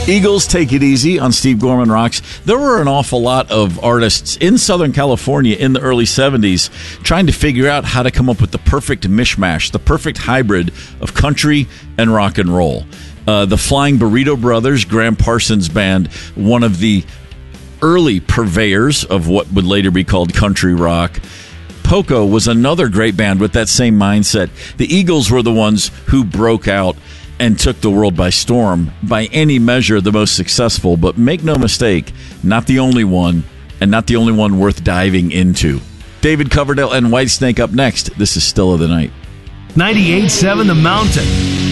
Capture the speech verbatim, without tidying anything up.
Eagles, Take It Easy on Steve Gorman Rocks. There were an awful lot of artists in Southern California in the early seventies trying to figure out how to come up with the perfect mishmash, the perfect hybrid of country and rock and roll. Uh, the Flying Burrito Brothers, Graham Parsons' band, one of the early purveyors of what would later be called country rock. Poco was another great band with that same mindset. The Eagles were the ones who broke out and took the world by storm. By any measure, the most successful, but make no mistake, not the only one, and not the only one worth diving into. David Coverdale and Whitesnake up next. This is Still of the Night. ninety-eight point seven The Mountain.